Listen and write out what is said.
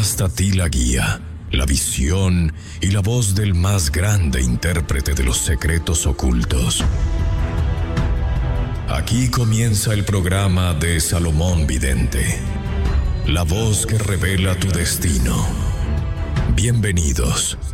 hasta ti la guía, la visión y la voz del más grande intérprete de los secretos ocultos. Aquí comienza el programa de Salomón Vidente, la voz que revela tu destino. Bienvenidos.